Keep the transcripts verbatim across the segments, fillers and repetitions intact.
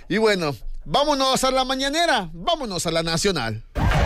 Y bueno, vámonos a la mañanera, vámonos a la nacional.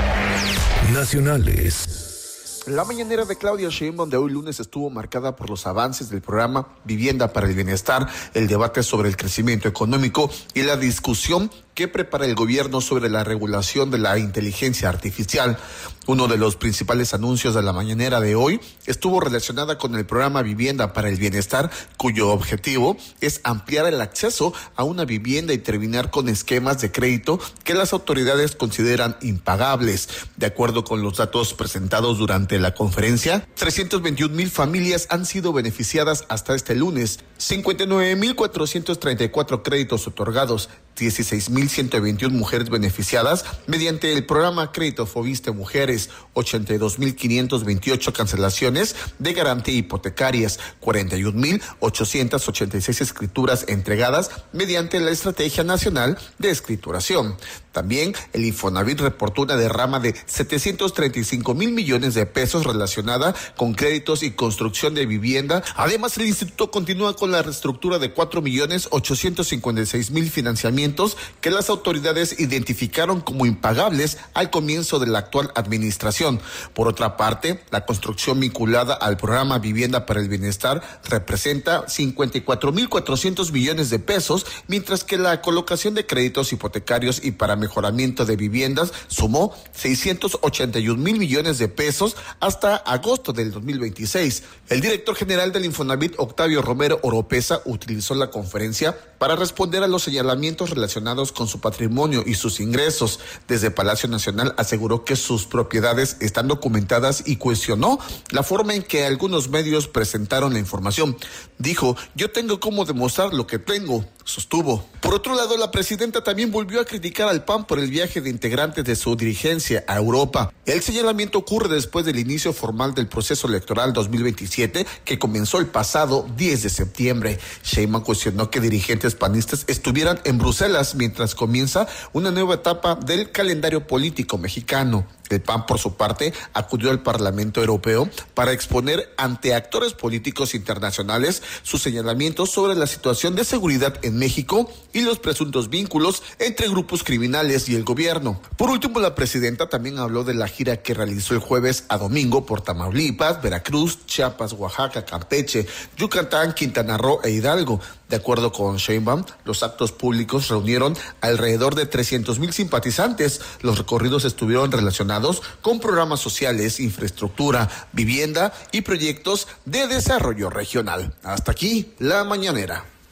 Nacionales. La mañanera de Claudia Sheinbaum de hoy lunes estuvo marcada por los avances del programa Vivienda para el Bienestar, el debate sobre el crecimiento económico y la discusión que prepara el gobierno sobre la regulación de la inteligencia artificial. Uno de los principales anuncios de la mañanera de hoy estuvo relacionada con el programa Vivienda para el Bienestar, cuyo objetivo es ampliar el acceso a una vivienda y terminar con esquemas de crédito que las autoridades consideran impagables. De acuerdo con los datos presentados durante la conferencia, trescientas veintiún mil familias han sido beneficiadas hasta este lunes, cincuenta y nueve mil cuatrocientos treinta y cuatro créditos otorgados, dieciséis mil ciento veintiuna mujeres beneficiadas mediante el programa Crédito Foviste Mujeres, ochenta y dos mil quinientas veintiocho cancelaciones de garantía hipotecarias, cuarenta y un mil ochocientas ochenta y seis escrituras entregadas mediante la Estrategia Nacional de Escrituración. También el Infonavit reportó una derrama de setecientos treinta y cinco mil millones de pesos relacionada con créditos y construcción de vivienda. Además, el instituto continúa con la reestructura de cuatro millones ochocientos cincuenta y seis mil financiamientos que las autoridades identificaron como impagables al comienzo de la actual administración. Por otra parte, la construcción vinculada al programa Vivienda para el Bienestar representa cincuenta y cuatro mil cuatrocientos millones de pesos, mientras que la colocación de créditos hipotecarios y para mejoramiento de viviendas sumó seiscientos ochenta y un mil millones de pesos hasta agosto del dos mil veintiséis. El director general del Infonavit, Octavio Romero Oropesa, utilizó la conferencia para responder a los señalamientos relacionados con su patrimonio y sus ingresos. Desde Palacio Nacional aseguró que sus propiedades están documentadas y cuestionó la forma en que algunos medios presentaron la información. Dijo: yo tengo cómo demostrar lo que tengo, sostuvo. Por otro lado, la presidenta también volvió a criticar al P A N por el viaje de integrantes de su dirigencia a Europa. El señalamiento ocurre después del inicio formal del proceso electoral dos mil veintisiete, que comenzó el pasado diez de septiembre. Sheinbaum cuestionó que dirigentes panistas estuvieran en Bruselas mientras comienza una nueva etapa del calendario político mexicano. El P A N, por su parte, acudió al Parlamento Europeo para exponer ante actores políticos internacionales sus señalamientos sobre la situación de seguridad en México y los presuntos vínculos entre grupos criminales y el gobierno. Por último, la presidenta también habló de la gira que realizó el jueves a domingo por Tamaulipas, Veracruz, Chiapas, Oaxaca, Campeche, Yucatán, Quintana Roo e Hidalgo. De acuerdo con Sheinbaum, los actos públicos reunieron alrededor de trescientos mil simpatizantes. Los recorridos estuvieron relacionados con programas sociales, infraestructura, vivienda y proyectos de desarrollo regional. Hasta aquí, la mañanera.